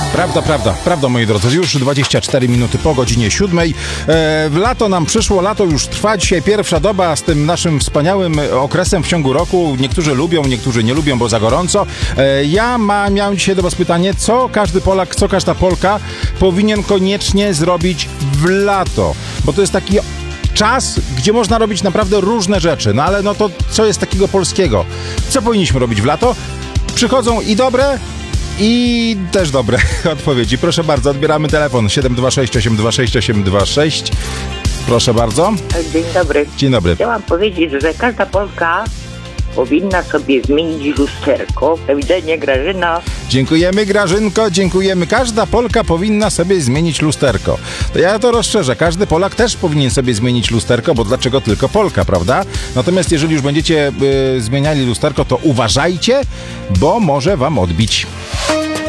Prawda, moi drodzy, już 24 minuty po godzinie 7. Lato nam przyszło, lato już trwa, dzisiaj pierwsza doba z tym naszym wspaniałym okresem w ciągu roku. Niektórzy lubią, niektórzy nie lubią, bo za gorąco. Miałem dzisiaj do was pytanie, co każdy Polak, co każda Polka powinien koniecznie zrobić w lato, bo to jest taki czas, gdzie można robić naprawdę różne rzeczy, no ale no to co jest takiego polskiego? Co powinniśmy robić w lato? Przychodzą i dobre, i też dobre odpowiedzi. Proszę bardzo, odbieramy telefon 726 826 826. Proszę bardzo. Dzień dobry. Dzień dobry. Chciałam powiedzieć, że każda Polka powinna sobie zmienić lusterko. Do widzenia, Grażyna. Dziękujemy, Grażynko, dziękujemy. Każda Polka powinna sobie zmienić lusterko. To ja to rozszerzę. Każdy Polak też powinien sobie zmienić lusterko, bo dlaczego tylko Polka, prawda? Natomiast jeżeli już będziecie zmieniali lusterko, to uważajcie, bo może wam odbić.